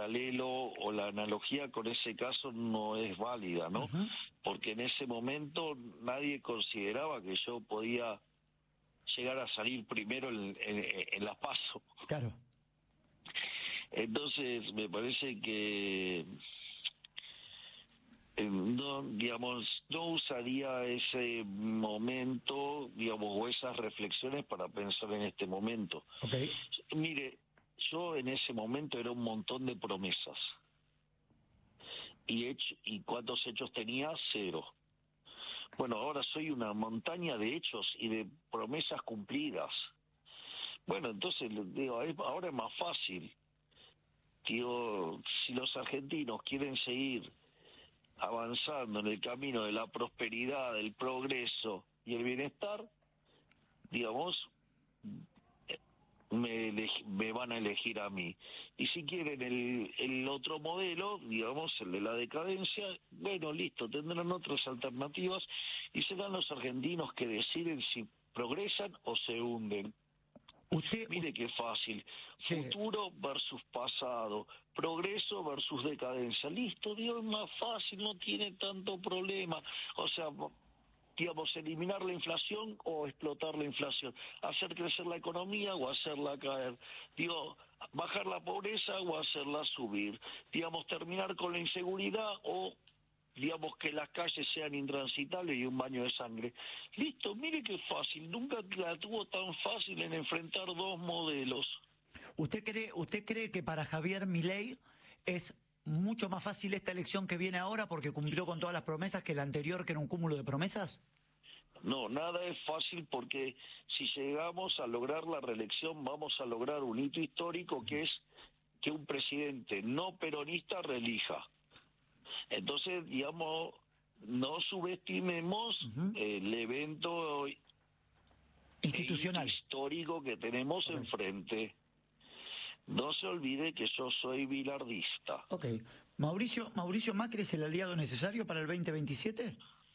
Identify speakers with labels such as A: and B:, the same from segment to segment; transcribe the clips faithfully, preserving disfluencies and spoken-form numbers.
A: paralelo o la analogía con ese caso no es válida, ¿no? Uh-huh. Porque en ese momento nadie consideraba que yo podía llegar a salir primero en, en, en las PASO.
B: Claro.
A: Entonces me parece que eh, no, digamos, no usaría ese momento, digamos, o esas reflexiones para pensar en este momento.
B: Okay.
A: Mire, yo en ese momento era un montón de promesas. Y hecho, ¿y cuántos hechos tenía? Cero. Bueno, ahora soy una montaña de hechos y de promesas cumplidas. Bueno, entonces, digo, ahora es más fácil. Digo, si los argentinos quieren seguir avanzando en el camino de la prosperidad, del progreso y el bienestar, digamos, me, me van a elegir a mí. Y si quieren el, el otro modelo, digamos, el de la decadencia, bueno, listo, tendrán otras alternativas y serán los argentinos que deciden si progresan o se hunden.
B: Usted,
A: Mire qué fácil.
B: Sí.
A: Futuro versus pasado. Progreso versus decadencia. Listo, Dios, es más fácil, no tiene tanto problema. O sea, digamos, eliminar la inflación o explotar la inflación. Hacer crecer la economía o hacerla caer. Digo, bajar la pobreza o hacerla subir. Digamos, terminar con la inseguridad o... digamos que las calles sean intransitables y un baño de sangre. Listo, mire qué fácil, nunca la tuvo tan fácil en enfrentar dos modelos.
B: ¿Usted cree, usted cree que para Javier Milei es mucho más fácil esta elección que viene ahora porque cumplió con todas las promesas que la anterior, que era un cúmulo de promesas?
A: No, nada es fácil porque si llegamos a lograr la reelección vamos a lograr un hito histórico que es que un presidente no peronista reelija. Entonces, digamos, no subestimemos uh-huh. el evento
B: institucional
A: histórico que tenemos okay. enfrente. No se olvide que yo soy bilardista.
B: Ok. Mauricio, Mauricio Macri es el aliado necesario para el veinte veintisiete.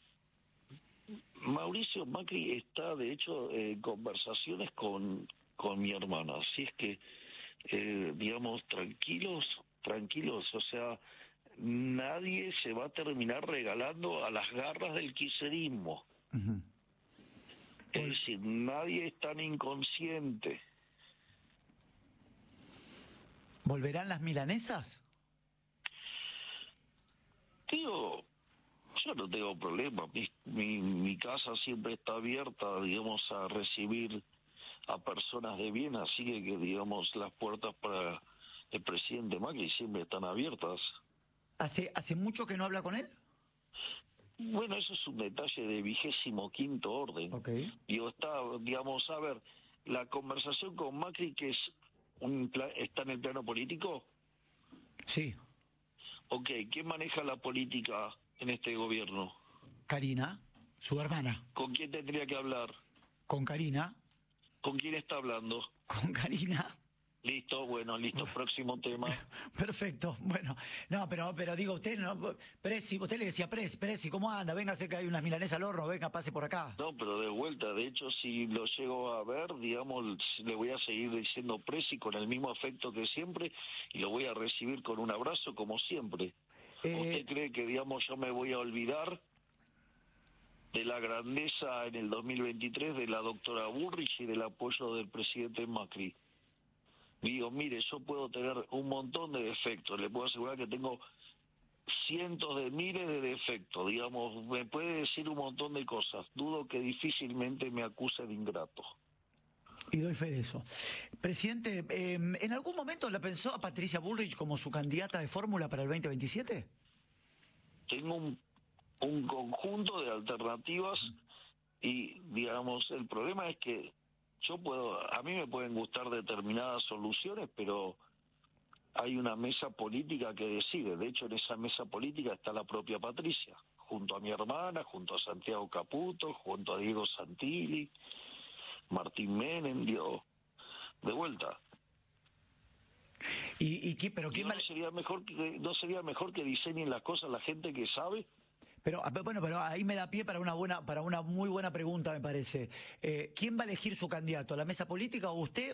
A: Mauricio Macri está, de hecho, en conversaciones con, con mi hermana. Así es que, eh, digamos, tranquilos, tranquilos, o sea... nadie se va a terminar regalando a las garras del kirchnerismo. Uh-huh. Es decir, nadie es tan inconsciente.
B: ¿Volverán las milanesas?
A: Tío, yo no tengo problema. Mi, mi, mi casa siempre está abierta, digamos, a recibir a personas de bien, así que, que digamos, las puertas para el presidente Macri siempre están abiertas.
B: ¿Hace hace mucho que no habla con él?
A: Bueno, eso es un detalle de vigésimo quinto orden.
B: Okay.
A: Digo, está, digamos, a ver, la conversación con Macri, que es un está en el plano político.
B: Sí.
A: Ok, ¿quién maneja la política en este gobierno?
B: Karina, su hermana.
A: ¿Con quién tendría que hablar?
B: Con Karina.
A: ¿Con quién está hablando?
B: Con Karina.
A: Listo, bueno, listo, próximo tema.
B: Perfecto, bueno, no, pero pero digo, usted no, Presi, usted le decía, Presi, Presi, ¿cómo anda? Véngase que hay unas milanesas al horno, venga, pase por acá.
A: No, pero de vuelta, de hecho, si lo llego a ver, digamos, le voy a seguir diciendo Presi con el mismo afecto que siempre y lo voy a recibir con un abrazo como siempre. Eh... ¿Usted cree que, digamos, yo me voy a olvidar de la grandeza en el dos mil veintitrés de la doctora Bullrich y del apoyo del presidente Macri? Digo, mire, yo puedo tener un montón de defectos, le puedo asegurar que tengo cientos de miles de defectos, digamos, me puede decir un montón de cosas, dudo que difícilmente me acuse de ingrato.
B: Y doy fe de eso. Presidente, eh, ¿en algún momento la pensó a Patricia Bullrich como su candidata de fórmula para el veinte veintisiete?
A: Tengo un, un conjunto de alternativas y, digamos, el problema es que yo puedo, a mí me pueden gustar determinadas soluciones, pero hay una mesa política que decide. De hecho, en esa mesa política está la propia Patricia, junto a mi hermana, junto a Santiago Caputo, junto a Diego Santilli, Martín Menem, digo, de vuelta.
B: ¿Y, y qué, pero qué
A: ¿No
B: mal...
A: sería mejor que no sería mejor que diseñen las cosas la gente que sabe?
B: Pero bueno, pero ahí me da pie para una buena, para una muy buena pregunta, me parece. Eh, ¿Quién va a elegir su candidato? ¿La mesa política o usted